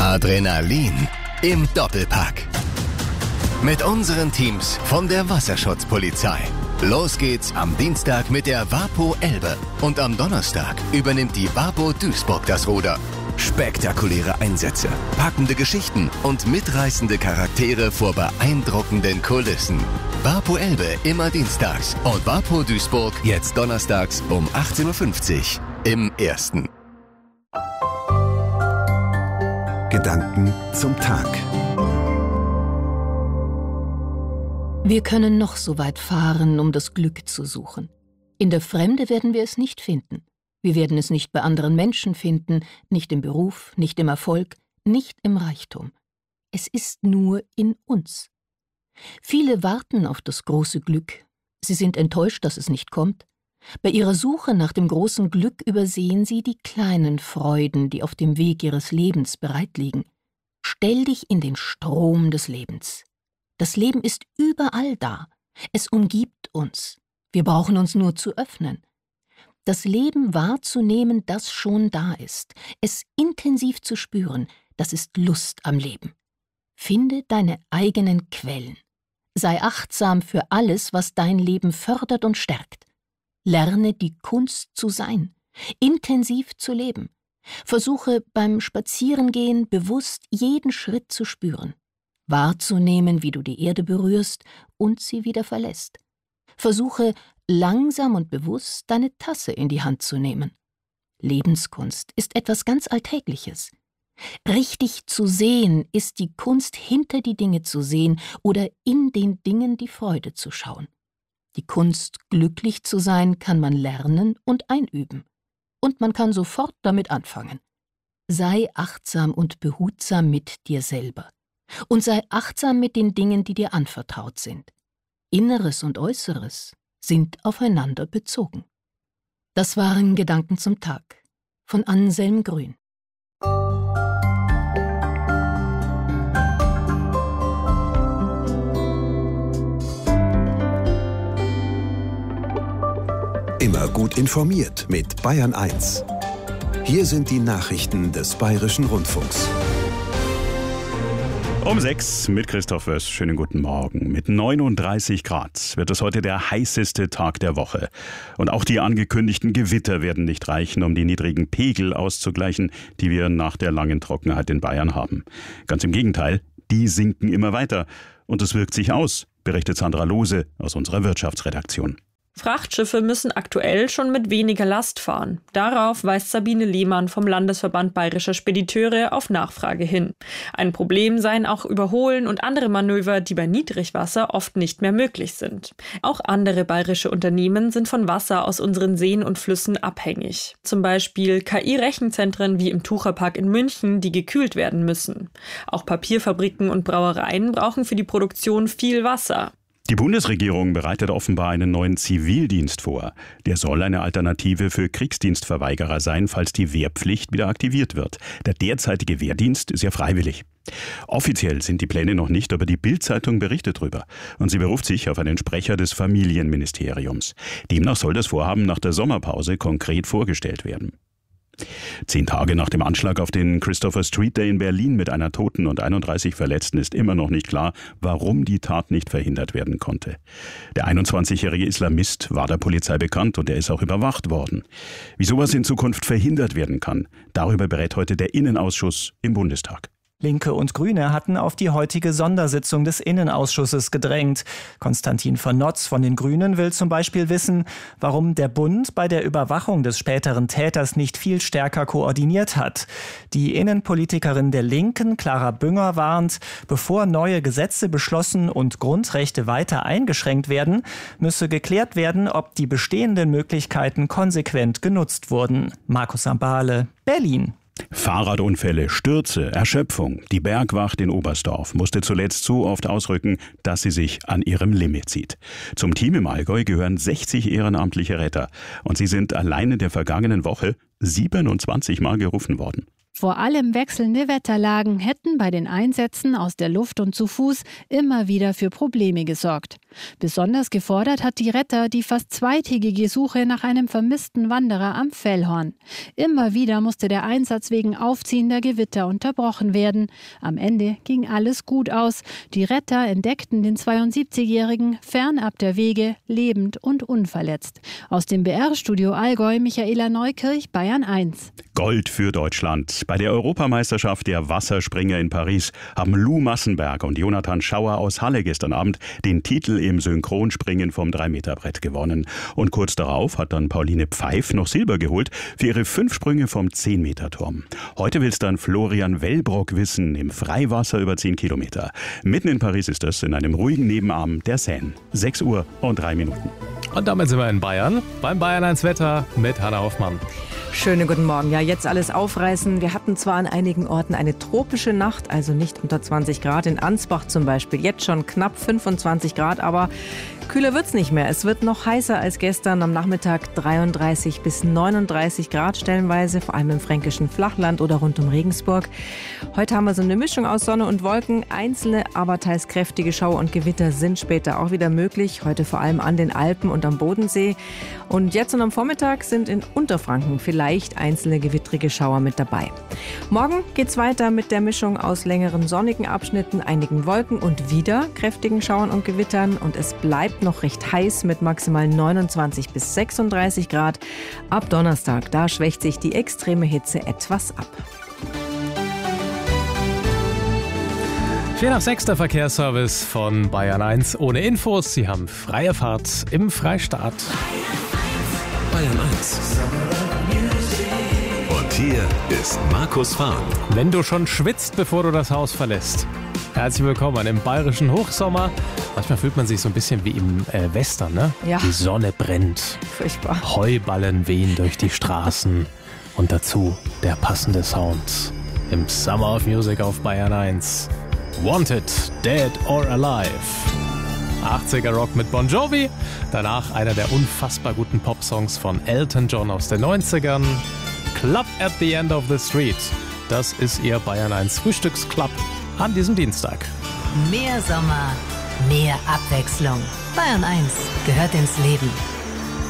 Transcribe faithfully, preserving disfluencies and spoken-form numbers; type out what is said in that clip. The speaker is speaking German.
Adrenalin im Doppelpack. Mit unseren Teams von der Wasserschutzpolizei. Los geht's am Dienstag mit der WaPo Elbe. Und am Donnerstag übernimmt die WaPo Duisburg das Ruder. Spektakuläre Einsätze, packende Geschichten und mitreißende Charaktere vor beeindruckenden Kulissen. WaPo Elbe immer dienstags und WaPo Duisburg jetzt donnerstags um achtzehn Uhr fünfzig im Ersten. Gedanken zum Tag. Wir können noch so weit fahren, um das Glück zu suchen. In der Fremde werden wir es nicht finden. Wir werden es nicht bei anderen Menschen finden, nicht im Beruf, nicht im Erfolg, nicht im Reichtum. Es ist nur in uns. Viele warten auf das große Glück. Sie sind enttäuscht, dass es nicht kommt. Bei ihrer Suche nach dem großen Glück übersehen sie die kleinen Freuden, die auf dem Weg ihres Lebens bereit liegen. Stell dich in den Strom des Lebens. Das Leben ist überall da. Es umgibt uns. Wir brauchen uns nur zu öffnen. Das Leben wahrzunehmen, das schon da ist. Es intensiv zu spüren, das ist Lust am Leben. Finde deine eigenen Quellen. Sei achtsam für alles, was dein Leben fördert und stärkt. Lerne die Kunst zu sein, intensiv zu leben. Versuche beim Spazierengehen bewusst jeden Schritt zu spüren, wahrzunehmen, wie du die Erde berührst und sie wieder verlässt. Versuche langsam und bewusst deine Tasse in die Hand zu nehmen. Lebenskunst ist etwas ganz Alltägliches. Richtig zu sehen ist die Kunst, hinter die Dinge zu sehen oder in den Dingen die Freude zu schauen. Die Kunst, glücklich zu sein, kann man lernen und einüben. Und man kann sofort damit anfangen. Sei achtsam und behutsam mit dir selber. Und sei achtsam mit den Dingen, die dir anvertraut sind. Inneres und Äußeres sind aufeinander bezogen. Das waren Gedanken zum Tag von Anselm Grün. Immer gut informiert mit Bayern eins. Hier sind die Nachrichten des Bayerischen Rundfunks. Um sechs mit Christoph Wöss. Schönen guten Morgen. Mit neununddreißig Grad wird es heute der heißeste Tag der Woche. Und auch die angekündigten Gewitter werden nicht reichen, um die niedrigen Pegel auszugleichen, die wir nach der langen Trockenheit in Bayern haben. Ganz im Gegenteil, die sinken immer weiter. Und es wirkt sich aus, berichtet Sandra Lohse aus unserer Wirtschaftsredaktion. Frachtschiffe müssen aktuell schon mit weniger Last fahren. Darauf weist Sabine Lehmann vom Landesverband Bayerischer Spediteure auf Nachfrage hin. Ein Problem seien auch Überholen und andere Manöver, die bei Niedrigwasser oft nicht mehr möglich sind. Auch andere bayerische Unternehmen sind von Wasser aus unseren Seen und Flüssen abhängig. Zum Beispiel K I-Rechenzentren wie im Tucherpark in München, die gekühlt werden müssen. Auch Papierfabriken und Brauereien brauchen für die Produktion viel Wasser. Die Bundesregierung bereitet offenbar einen neuen Zivildienst vor. Der soll eine Alternative für Kriegsdienstverweigerer sein, falls die Wehrpflicht wieder aktiviert wird. Der derzeitige Wehrdienst ist ja freiwillig. Offiziell sind die Pläne noch nicht, aber die Bild-Zeitung berichtet darüber. Und sie beruft sich auf einen Sprecher des Familienministeriums. Demnach soll das Vorhaben nach der Sommerpause konkret vorgestellt werden. Zehn Tage nach dem Anschlag auf den Christopher Street Day in Berlin mit einer Toten und einunddreißig Verletzten ist immer noch nicht klar, warum die Tat nicht verhindert werden konnte. Der einundzwanzigjährige Islamist war der Polizei bekannt und er ist auch überwacht worden. Wie sowas in Zukunft verhindert werden kann, darüber berät heute der Innenausschuss im Bundestag. Linke und Grüne hatten auf die heutige Sondersitzung des Innenausschusses gedrängt. Konstantin von Notz von den Grünen will zum Beispiel wissen, warum der Bund bei der Überwachung des späteren Täters nicht viel stärker koordiniert hat. Die Innenpolitikerin der Linken, Clara Bünger, warnt, bevor neue Gesetze beschlossen und Grundrechte weiter eingeschränkt werden, müsse geklärt werden, ob die bestehenden Möglichkeiten konsequent genutzt wurden. Markus Sambale, Berlin. Fahrradunfälle, Stürze, Erschöpfung. Die Bergwacht in Oberstdorf musste zuletzt so oft ausrücken, dass sie sich an ihrem Limit sieht. Zum Team im Allgäu gehören sechzig ehrenamtliche Retter. Und sie sind allein in der vergangenen Woche siebenundzwanzig Mal gerufen worden. Vor allem wechselnde Wetterlagen hätten bei den Einsätzen aus der Luft und zu Fuß immer wieder für Probleme gesorgt. Besonders gefordert hat die Retter die fast zweitägige Suche nach einem vermissten Wanderer am Fellhorn. Immer wieder musste der Einsatz wegen aufziehender Gewitter unterbrochen werden. Am Ende ging alles gut aus. Die Retter entdeckten den zweiundsiebzigjährigen fernab der Wege, lebend und unverletzt. Aus dem B R-Studio Allgäu, Michaela Neukirch, Bayern eins. Gold für Deutschland. Bei der Europameisterschaft der Wasserspringer in Paris haben Lou Massenberg und Jonathan Schauer aus Halle gestern Abend den Titel im Synchronspringen vom drei Meter Brett gewonnen. Und kurz darauf hat dann Pauline Pfeif noch Silber geholt für ihre fünf Sprünge vom zehn Meter Turm. Heute will's dann Florian Wellbrock wissen im Freiwasser über zehn Kilometer. Mitten in Paris ist es, in einem ruhigen Nebenarm der Seine. sechs Uhr und drei Minuten. Und damit sind wir in Bayern, beim Bayern eins Wetter mit Hanna Hoffmann. Schönen guten Morgen. Ja, jetzt alles aufreißen. Wir hatten zwar an einigen Orten eine tropische Nacht, also nicht unter zwanzig Grad. In Ansbach zum Beispiel jetzt schon knapp fünfundzwanzig Grad, aber kühler wird's nicht mehr. Es wird noch heißer als gestern. Am Nachmittag dreiunddreißig bis neununddreißig Grad stellenweise, vor allem im fränkischen Flachland oder rund um Regensburg. Heute haben wir so eine Mischung aus Sonne und Wolken. Einzelne, aber teils kräftige Schauer und Gewitter sind später auch wieder möglich. Heute vor allem an den Alpen und am Bodensee. Und jetzt und am Vormittag sind in Unterfranken vielleicht Leicht einzelne gewittrige Schauer mit dabei. Morgen geht's weiter mit der Mischung aus längeren sonnigen Abschnitten, einigen Wolken und wieder kräftigen Schauern und Gewittern. Und es bleibt noch recht heiß mit maximal neunundzwanzig bis sechsunddreißig Grad. Ab Donnerstag, da schwächt sich die extreme Hitze etwas ab. vier nach sechs der Verkehrsservice von Bayern eins ohne Infos. Sie haben freie Fahrt im Freistaat. Bayern eins. Und hier ist Markus Fahn. Wenn du schon schwitzt, bevor du das Haus verlässt. Herzlich willkommen im bayerischen Hochsommer. Manchmal fühlt man sich so ein bisschen wie im äh, Western, ne? Ja. Die Sonne brennt. Furchtbar. Heuballen wehen durch die Straßen. Und dazu der passende Sound. Im Summer of Music auf Bayern eins. Wanted, Dead or Alive. achtziger Rock mit Bon Jovi. Danach einer der unfassbar guten Popsongs von Elton John aus den neunzigern. Club at the End of the Street. Das ist Ihr Bayern eins Frühstücksclub an diesem Dienstag. Mehr Sommer, mehr Abwechslung. Bayern eins gehört ins Leben.